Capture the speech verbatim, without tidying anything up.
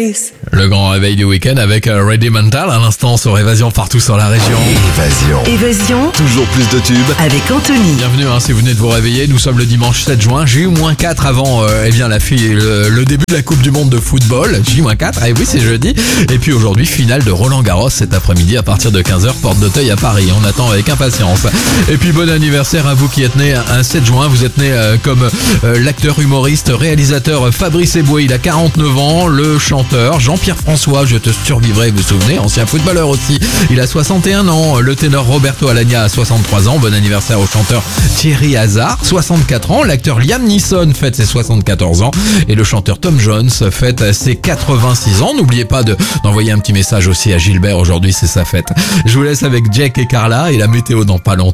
face. Le grand réveil du week-end avec euh, Ready Mental à l'instant sur Évasion partout sur la région. Évasion. Évasion Toujours plus de tubes. avec Anthony. Bienvenue hein, si vous venez de vous réveiller, nous sommes le dimanche sept juin, J moins quatre avant euh, eh bien, la fille, le, le début de la Coupe du Monde de football, J moins quatre, eh oui c'est jeudi. Et puis aujourd'hui, finale de Roland Garros cet après-midi à partir de quinze heures, porte d'Auteuil à Paris, on attend avec impatience. Et puis bon anniversaire à vous qui êtes né un sept juin, vous êtes né euh, comme euh, l'acteur, humoriste, réalisateur Fabrice Eboué, il a quarante-neuf ans, le chanteur Jean-Pierre François, je te survivrai, vous vous souvenez, ancien footballeur aussi, il a soixante et un ans, le ténor Roberto Alagna a soixante-trois ans, bon anniversaire au chanteur Thierry Hazard, soixante-quatre ans, l'acteur Liam Neeson fête ses soixante-quatorze ans et le chanteur Tom Jones fête ses quatre-vingt-six ans. N'oubliez pas de, d'envoyer un petit message aussi à Gilbert, aujourd'hui c'est sa fête. Je vous laisse avec Jack et Carla et la météo dans pas longtemps.